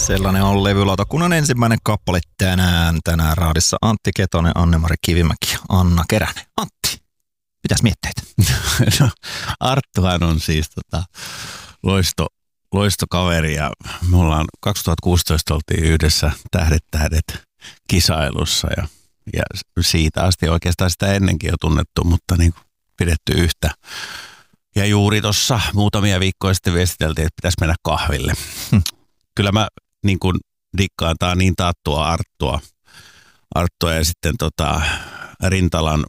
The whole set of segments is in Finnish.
Sellainen on levylautakunnan ensimmäinen kappale tänään raadissa. Antti Ketonen, Anne-Mari Kivimäki, Anna Keränen. Antti, mitäs mietteitä? No, Arttuhan on siis loistokaveri ja me ollaan 2016 oltiin yhdessä Tähdet kisailussa ja siitä asti oikeastaan sitä ennenkin jo tunnettu, mutta niin kuin pidetty yhtä. Ja juuri tuossa muutamia viikkoja sitten viestiteltiin, että pitäisi mennä kahville. Kyllä mä niin kuin dikkaan, tää on niin taattua Arttua ja sitten Rintalan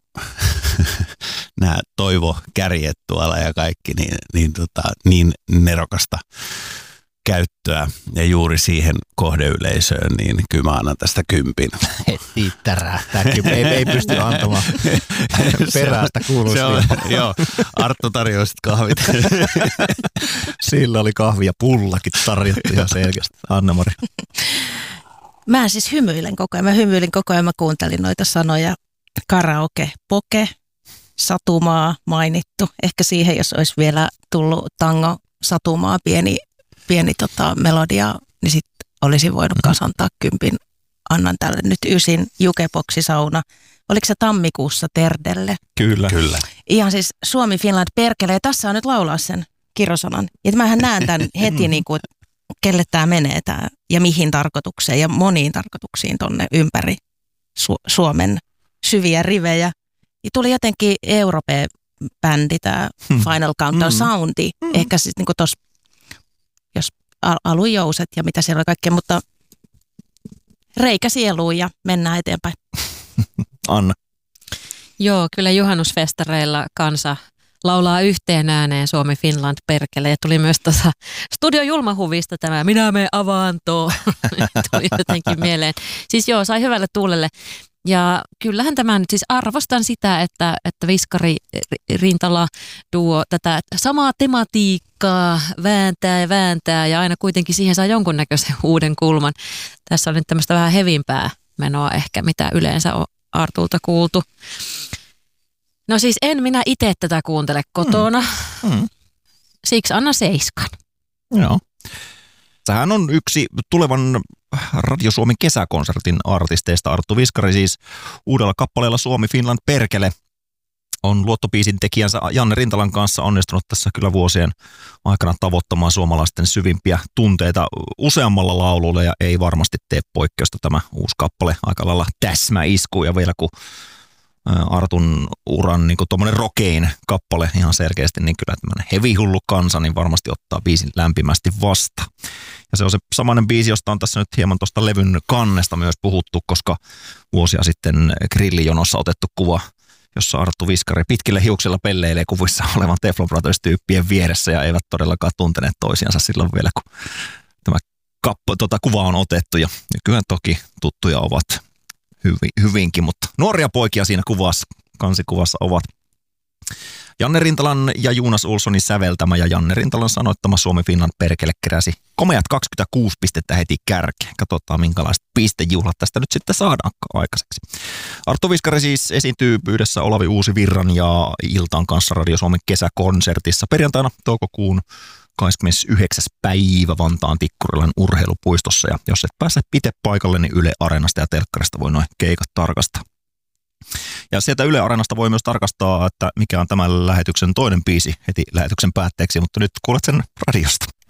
nämä toivokärjet tuolla ja kaikki, niin nerokasta käyttöä ja juuri siihen kohdeyleisöön, niin kyllä mä annan tästä 10. Heti tärähtää. Ei pysty antamaan perästä kuuluisia. Joo, Arttu tarjosi kahvit. Sillä oli kahvi ja pullakin tarjottu ihan selkeästi. Anne-Mari. Mä siis hymyilin koko ajan. Mä kuuntelin noita sanoja. Karaoke, poke, satumaa mainittu. Ehkä siihen, jos olisi vielä tullut tango, satumaa, pieni melodia, niin sitten olisin voinut kanssa antaa 10. Annan tälle nyt 9 jukeboksisauna. Oliko se tammikuussa Terdelle? Kyllä. Ihan siis Suomi, Finland, perkele. Ja tässä on nyt laulaa sen kirjosanan. Ja mähän näen tämän heti, niin kuin, kelle tämä menee tää, ja mihin tarkoitukseen ja moniin tarkoituksiin tonne ympäri Suomen syviä rivejä. Ja tuli jotenkin Europe-bändi, tämä Final Countdown Soundi. Ehkä siis niin kuin tuossa, jos alujouset ja mitä siellä on kaikkea, mutta reikä sieluun ja mennään eteenpäin. Anna. Joo, kyllä juhannusfestareilla kansa laulaa yhteen ääneen Suomi, Finland, perkele. Ja tuli myös tuossa Studio Julmahuvista tämä Minä menen avaantoon. Tuli jotenkin mieleen. Siis joo, sai hyvälle tuulelle. Ja kyllähän tämä nyt siis arvostan sitä, että Viskari Rintala duo tätä samaa tematiikkaa vääntää ja aina kuitenkin siihen saa jonkunnäköisen uuden kulman. Tässä on nyt tämmöistä vähän hevimpää menoa ehkä, mitä yleensä on Artulta kuultu. No siis en minä itse tätä kuuntele kotona, siksi anna 7. Joo. Tämähän on yksi tulevan Radio Suomen kesäkonsertin artisteista. Arttu Viskari siis uudella kappaleella Suomi, Finland, perkele on luottobiisin tekijänsä Janne Rintalan kanssa onnistunut tässä kyllä vuosien aikana tavoittamaan suomalaisten syvimpiä tunteita useammalla laululla ja ei varmasti tee poikkeusta tämä uusi kappale. Aika lailla täsmäisku ja vielä kun Artun uran niin tuommoinen rockein kappale ihan selkeästi, niin kyllä tämmöinen hevihullu kansa niin varmasti ottaa biisin lämpimästi vastaan. Ja se on se samainen biisi, josta on tässä nyt hieman tuosta levyn kannesta myös puhuttu, koska vuosia sitten grillijonossa otettu kuva, jossa Arttu Viskari pitkillä hiuksilla pelleilee kuvissa olevan Teflon Brothers-tyyppien vieressä ja eivät todellakaan tunteneet toisiansa silloin vielä, kun tämä kuva on otettu. Ja kyllä toki tuttuja ovat hyvinkin, mutta nuoria poikia siinä kansikuvassa ovat. Janne Rintalan ja Jonas Olssonin säveltämä ja Janne Rintalan sanoittama Suomi Finland perkele keräsi komeat 26 pistettä heti kärkeen. Katsotaan minkälaiset pistejuhlat tästä nyt sitten saadaan aikaiseksi. Arttu Viskari siis esiintyy yhdessä Olavi Uusivirran ja Iltan kanssa Radio Suomen kesäkonsertissa perjantaina toukokuun 29. päivä Vantaan Tikkurilan urheilupuistossa. Ja jos et pääse itse paikalle, niin Yle Areenasta ja telkkarista voi noin keikat tarkastaa. Ja sieltä Yle Areenasta voi myös tarkastaa, että mikä on tämän lähetyksen toinen biisi heti lähetyksen päätteeksi, mutta nyt kuulet sen radiosta.